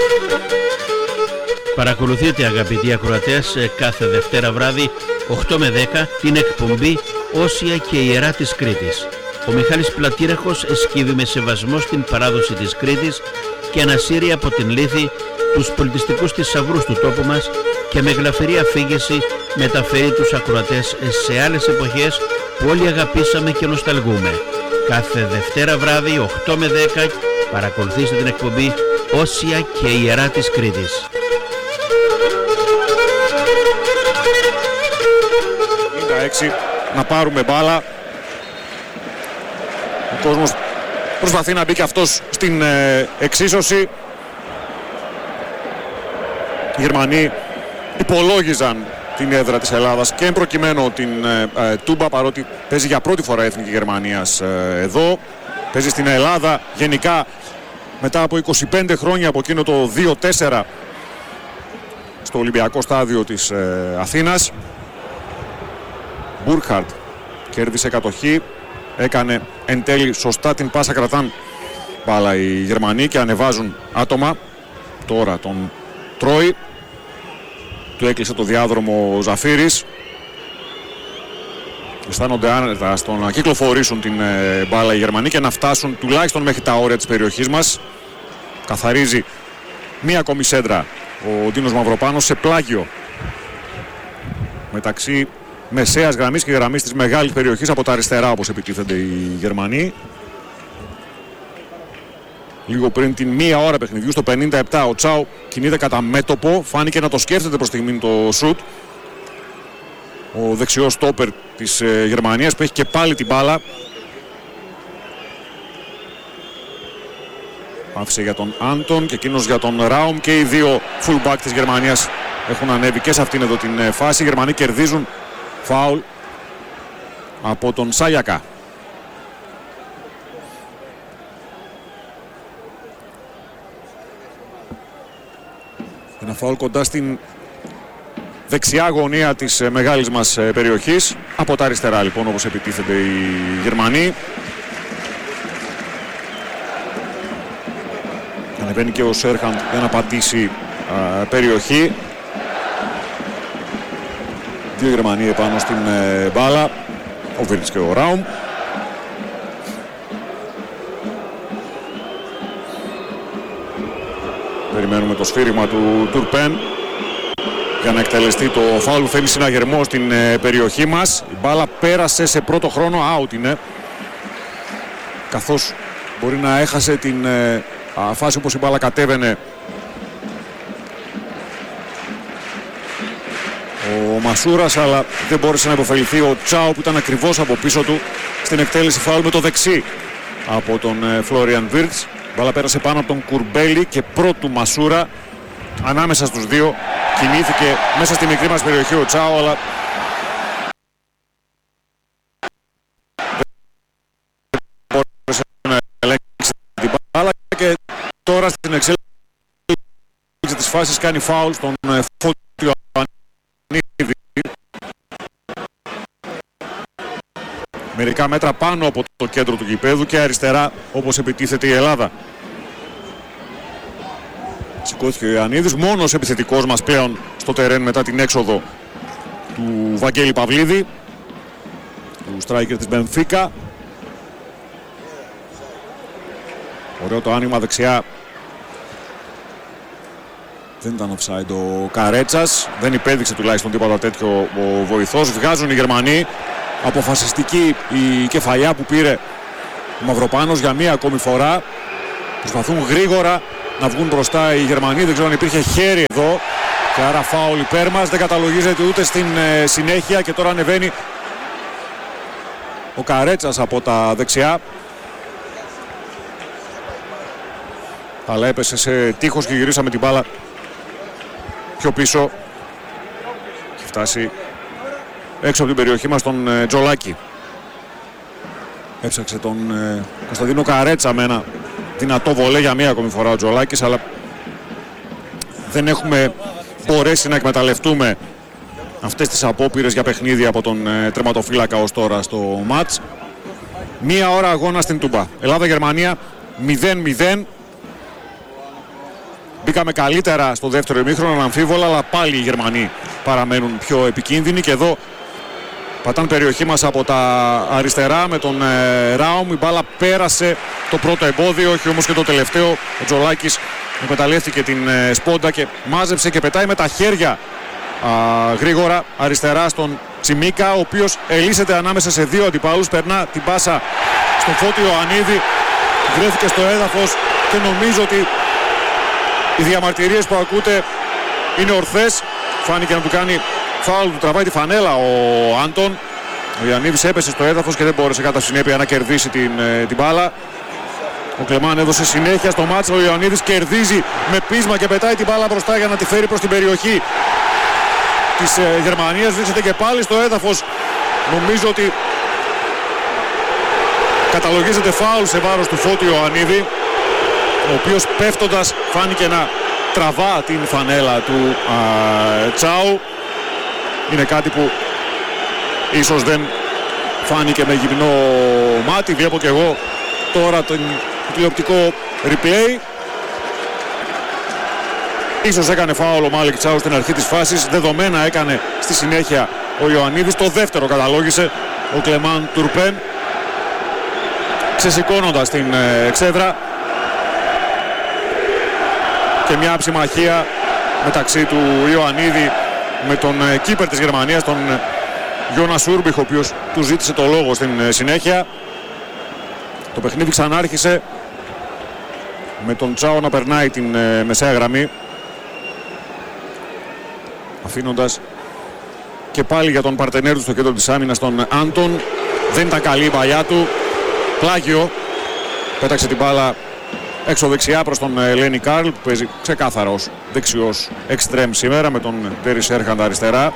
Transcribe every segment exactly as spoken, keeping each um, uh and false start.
Παρακολουθείτε, αγαπητοί ακροατές, κάθε Δευτέρα βράδυ οκτώ με δέκα την εκπομπή Όσια και Ιερά της Κρήτης. Ο Μιχάλης Πλατήραχος εσκύβει με σεβασμό στην παράδοση της Κρήτης και ανασύρει από την λύθη τους πολιτιστικούς θησαυρούς του τόπου μας και με γλαφυρή αφήγηση μεταφέρει τους ακροατές σε άλλες εποχές που όλοι αγαπήσαμε και νοσταλγούμε. Κάθε Δευτέρα βράδυ οκτώ με δέκα παρακολουθήστε την εκπομπή Όσια και Ιερά της Κρήτης. έξι, να πάρουμε μπάλα. Ο κόσμος προσπαθεί να μπει και αυτός στην ε, εξίσωση. Οι Γερμανοί υπολόγιζαν την έδρα της Ελλάδας και εν προκειμένου την ε, ε, Τούμπα, παρότι παίζει για πρώτη φορά η Εθνική Γερμανίας ε, εδώ. Παίζει στην Ελλάδα γενικά μετά από είκοσι πέντε χρόνια από εκείνο το δύο τέσσερα στο Ολυμπιακό στάδιο της ε, Αθήνας. Μπούρχαρντ κέρδισε κατοχή, έκανε εν τέλει σωστά την πάσα, κρατάν μπάλα οι Γερμανοί και ανεβάζουν άτομα. Τώρα τον τρώει, του έκλεισε το διάδρομο ο Ζαφύρης. Αισθάνονται άνετα στο να κυκλοφορήσουν την ε, μπάλα οι Γερμανοί και να φτάσουν τουλάχιστον μέχρι τα όρια της περιοχής μας. Καθαρίζει μία ακόμη σέντρα ο Ντίνος Μαυροπάνος σε πλάγιο μεταξύ μεσαίας γραμμής και γραμμής της μεγάλης περιοχής από τα αριστερά, όπως επιτίθενται οι Γερμανοί. Λίγο πριν την μία ώρα παιχνιδιού, στο πενήντα επτά, ο Τσάου κινείται κατά μέτωπο. Φάνηκε να το σκέφτεται προς στιγμή το σουτ. Ο δεξιός στόπερ της ε, Γερμανίας που έχει και πάλι την μπάλα. Άφησε για τον Άντον και εκείνος για τον Ράουμ, και οι δύο fullback της Γερμανίας έχουν ανέβει και σε αυτήν εδώ την ε, φάση. Οι Γερμανοί κερδίζουν φάουλ από τον Σάγιακα. Ένα φάουλ κοντά στην δεξιά γωνία της ε, μεγάλης μας ε, περιοχής. Από τα αριστερά λοιπόν, όπως επιτίθενται οι Γερμανοί. Ανεβαίνει και ο Σέρχαντ για να πατήσει α, περιοχή. Δύο Γερμανοί επάνω στην ε, μπάλα. Ο Βίρτς και ο Ράουμ. Περιμένουμε το σφύριγμα του Τουρπέν για να εκτελεστεί το φάουλ. Θέλει συναγερμό στην ε, περιοχή μας. Η μπάλα πέρασε σε πρώτο χρόνο. Out είναι. Καθώς μπορεί να έχασε την ε, α, φάση όπως η μπάλα κατέβαινε ο Μασούρας, αλλά δεν μπόρεσε να υποφεληθεί ο Τσάου που ήταν ακριβώς από πίσω του στην εκτέλεση φάουλ με το δεξί από τον ε, Φλόριαν Βίρτς. Μπάλα πέρασε πάνω από τον Κουρμπέλη και πρώτου Μασούρα. Ανάμεσα στους δύο κινήθηκε μέσα στη μικρή μας περιοχή ο Τσάου, αλλά δεν μπόρεσε να ελέγξει την μπάλα. Και τώρα στην εξέλιξη της φάσης κάνει φάουλ στον ε, Φώτιο Ανίδη. Μερικά μέτρα πάνω από το κέντρο του γηπέδου και αριστερά, όπως επιτίθεται η Ελλάδα. Σηκώθηκε ο Ιωαννίδης, μόνος επιθετικός μας πλέον στο τερέν μετά την έξοδο του Βαγγέλη Παυλίδη, του στράικερ της Μπενφίκα. Ωραίο το άνοιγμα δεξιά. Δεν ήταν offside ο Καρέτσας, δεν υπέδειξε τουλάχιστον τίποτα τέτοιο ο βοηθός. Βγάζουν οι Γερμανοί. Αποφασιστική η κεφαλιά που πήρε ο Μαυροπάνος για μία ακόμη φορά. Προσπαθούν γρήγορα να βγουν μπροστά οι Γερμανοί. Δεν ξέρω αν υπήρχε χέρι εδώ και άρα φάουλ υπέρ μας. Δεν καταλογίζεται ούτε στην ε, συνέχεια και τώρα ανεβαίνει ο Καρέτσας από τα δεξιά. Αλλά έπεσε σε τείχος και γυρίσαμε την μπάλα πιο πίσω. Έχει φτάσει έξω από την περιοχή μας τον ε, Τζολάκη. Έψαξε τον ε, Κωνσταντίνο Καρέτσα με ένα δυνατό βολέ για μία ακόμη φορά ο Τζολάκης, αλλά δεν έχουμε μπορέσει να εκμεταλλευτούμε αυτές τις απόπειρες για παιχνίδι από τον ε, τερματοφύλακα ως τώρα στο μάτς. Μία ώρα αγώνα στην Τούμπα. Ελλάδα-Γερμανία μηδέν μηδέν. μπήκαμε καλύτερα στο δεύτερο ημίχρονο, αναμφίβολα, αλλά πάλι οι Γερμανοί παραμένουν πιο επικίνδυνοι και εδώ πατάν περιοχή μας από τα αριστερά με τον ε, Ράουμ. Η μπάλα πέρασε το πρώτο εμπόδιο, όχι όμως και το τελευταίο. Ο Τζολάκης εκμεταλλεύτηκε την ε, σπόντα και μάζεψε και πετάει με τα χέρια α, γρήγορα αριστερά στον Τσιμίκα, ο οποίος ελύσσεται ανάμεσα σε δύο αντιπάλους, περνά την πάσα στον Φώτιο Ιωαννίδη, βρέθηκε στο έδαφος και νομίζω ότι οι διαμαρτυρίες που ακούτε είναι ορθές. Φάνηκε να του κάνει φάουλ, του τραβάει τη φανέλα ο Άντων. Ο Ιωαννίδης έπεσε στο έδαφος και δεν μπόρεσε κατά συνέπεια να κερδίσει την, την μπάλα. Ο Κλεμάν έδωσε συνέχεια στο μάτς. Ο Ιωαννίδης κερδίζει με πείσμα και πετάει την μπάλα μπροστά για να τη φέρει προς την περιοχή της ε, Γερμανίας. Βρίσκεται και πάλι στο έδαφος. Νομίζω ότι καταλογίζεται φάουλ σε βάρος του Φώτη Ιωαννίδη, ο οποίος πέφτοντας φάνηκε να τραβά την φανέλα του α, Τσάου. Είναι κάτι που ίσως δεν φάνηκε με γυμνό μάτι. Βλέπω και εγώ τώρα το τηλεοπτικό replay. Ίσως έκανε φάουλ ο Μάλικ Τσάου στην αρχή της φάσης. Δεδομένα έκανε στη συνέχεια ο Ιωαννίδης. Το δεύτερο καταλόγησε ο Κλεμάν Τουρπέν, ξεσηκώνοντας την εξέδρα. Και μια ψημαχία μεταξύ του Ιωαννίδη με τον κύπερ της Γερμανίας, τον Γιώνας Ούρμπιχ, ο οποίος του ζήτησε το λόγο στην συνέχεια. Το παιχνίδι ξανάρχισε με τον Τσάο να περνάει την μεσαία γραμμή, αφήνοντας και πάλι για τον παρτενέρ του στο κέντρο της άμυνας τον Άντων. Δεν ήταν καλή η παλιά του, πλάγιο, πέταξε την μπάλα έξω δεξιά προς τον Λένι Κάρλ, που παίζει ξεκάθαρα ως δεξιός εξτρέμ σήμερα, με τον Τέρι Σέρχαντ αριστερά.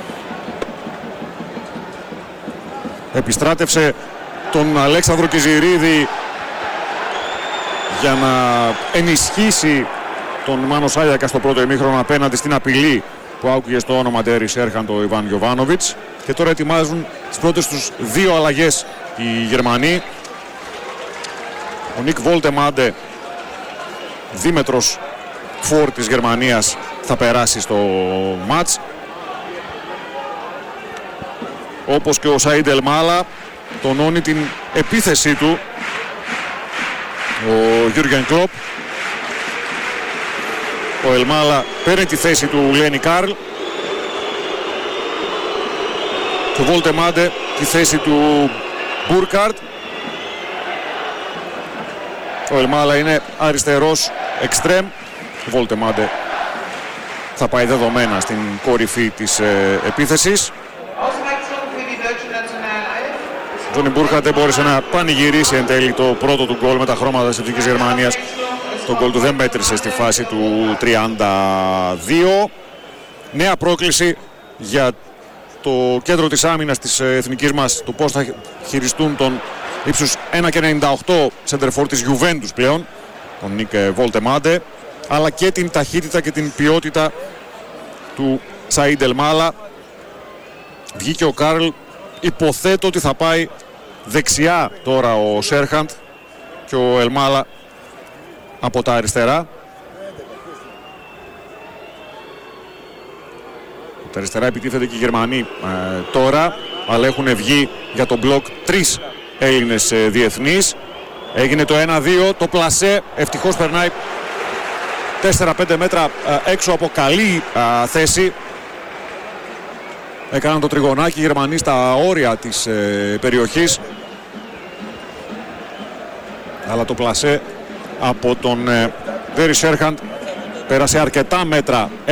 Επιστράτευσε τον Αλέξανδρο Κιζηρίδη για να ενισχύσει τον Μάνο Σάλιακα στο πρώτο ημίχρονο απέναντι στην απειλή που άκουγε στο όνομα Τέρι Σέρχαντ ο Ιβάν Γιοβάνοβιτς. Και τώρα ετοιμάζουν τις πρώτες τους δύο αλλαγές οι Γερμανοί. Ο Νικ Βόλτεμάντε, δίμετρος φορ της Γερμανίας, θα περάσει στο μάτς, όπως και ο Σαΐντ Ελμάλα. Τονώνει την επίθεσή του ο Γιούργεν Κλοπ. Ο Ελμάλα παίρνει τη θέση του Λένι Κάρλ και ο Βόλτεμάντε τη θέση του Μπούρκαρτ. Ο Ελμάλα είναι αριστερός εξτρέμ. Ο Βόλτεμάντε θα πάει δεδομένα στην κορυφή της ε, επίθεσης. Ο Τζόνι Μπούρκαρτ δεν μπόρεσε να πανηγυρίσει εν τέλει το πρώτο του γκολ με τα χρώματα της Εθνικής Γερμανίας. Το γκολ του δεν μέτρησε στη φάση του τριάντα δύο. Νέα πρόκληση για το κέντρο της άμυνας της εθνικής μας, το πώς θα χειριστούν τον ύψους ένα κόμμα ενενήντα οκτώ σεντερφόρ της Γιουβέντους πλέον, τον Νικ Βόλτεμάντε, αλλά και την ταχύτητα και την ποιότητα του Σαΐντ Ελμάλα. Βγήκε ο Κάρλ, υποθέτω ότι θα πάει δεξιά τώρα ο Σέρχαντ και ο Ελμάλα από τα αριστερά. Τα αριστερά επιτίθεται και οι Γερμανοί ε, τώρα, αλλά έχουν βγει για τον μπλοκ τρεις Έλληνες ε, διεθνείς. Έγινε το ένα δύο, το πλασέ ευτυχώς περνάει τέσσερα πέντε μέτρα ε, έξω από καλή ε, θέση. Έκαναν το τριγωνάκι οι Γερμανοί στα όρια της ε, περιοχής, αλλά το πλασέ από τον Τέρι Σέρχαντ πέρασε αρκετά μέτρα